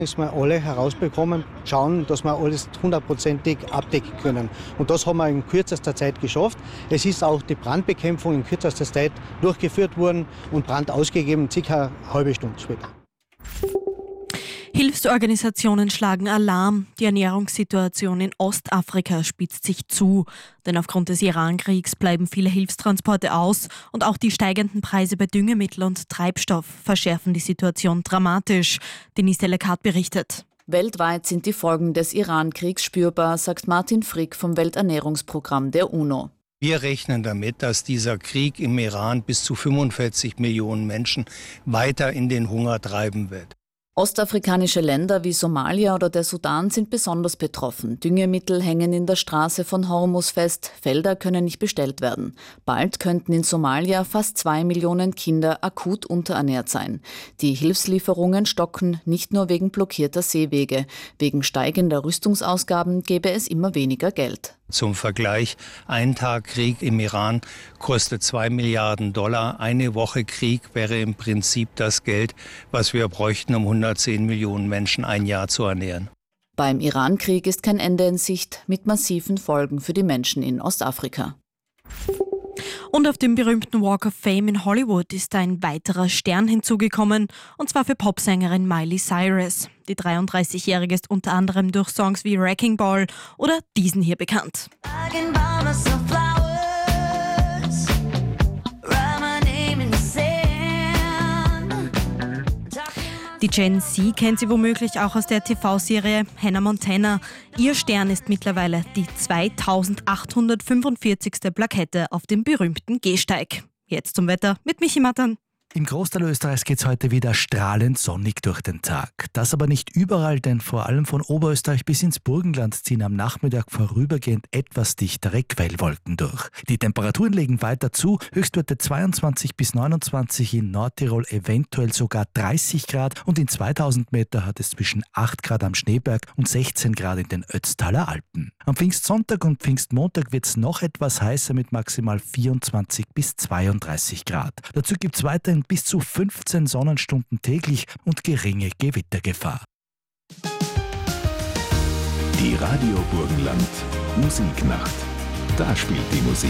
Dass wir alle herausbekommen, schauen, dass wir alles 100%ig abdecken können. Und das haben wir in kürzester Zeit geschafft. Es ist auch die Brandbekämpfung in kürzester Zeit durchgeführt worden und Brand ausgegeben, circa eine halbe Stunde später. Hilfsorganisationen schlagen Alarm. Die Ernährungssituation in Ostafrika spitzt sich zu. Denn aufgrund des Iran-Kriegs bleiben viele Hilfstransporte aus und auch die steigenden Preise bei Düngemittel und Treibstoff verschärfen die Situation dramatisch. Denise Lekat berichtet. Weltweit sind die Folgen des Iran-Kriegs spürbar, sagt Martin Frick vom Welternährungsprogramm der UNO. Wir rechnen damit, dass dieser Krieg im Iran bis zu 45 Millionen Menschen weiter in den Hunger treiben wird. Ostafrikanische Länder wie Somalia oder der Sudan sind besonders betroffen. Düngemittel hängen in der Straße von Hormuz fest, Felder können nicht bestellt werden. Bald könnten in Somalia fast 2 Millionen Kinder akut unterernährt sein. Die Hilfslieferungen stocken nicht nur wegen blockierter Seewege. Wegen steigender Rüstungsausgaben gäbe es immer weniger Geld. Zum Vergleich, ein Tag Krieg im Iran kostet $2 Milliarden. Eine Woche Krieg wäre im Prinzip das Geld, was wir bräuchten, um 110 Millionen Menschen ein Jahr zu ernähren. Beim Iran-Krieg ist kein Ende in Sicht, mit massiven Folgen für die Menschen in Ostafrika. Und auf dem berühmten Walk of Fame in Hollywood ist ein weiterer Stern hinzugekommen, und zwar für Popsängerin Miley Cyrus. Die 33-Jährige ist unter anderem durch Songs wie Wrecking Ball oder diesen hier bekannt. Die Gen Z kennt sie womöglich auch aus der TV-Serie Hannah Montana. Ihr Stern ist mittlerweile die 2845. Plakette auf dem berühmten Gehsteig. Jetzt zum Wetter mit Michi Mattern. Im Großteil Österreichs geht es heute wieder strahlend sonnig durch den Tag. Das aber nicht überall, denn vor allem von Oberösterreich bis ins Burgenland ziehen am Nachmittag vorübergehend etwas dichtere Quellwolken durch. Die Temperaturen legen weiter zu, Höchstwerte 22 bis 29, in Nordtirol eventuell sogar 30 Grad und in 2000 Meter hat es zwischen 8 Grad am Schneeberg und 16 Grad in den Ötztaler Alpen. Am Pfingstsonntag und Pfingstmontag wird es noch etwas heißer mit maximal 24 bis 32 Grad. Dazu gibt es weiterhin bis zu 15 Sonnenstunden täglich und geringe Gewittergefahr. Die Radio Burgenland Musiknacht. Da spielt die Musik.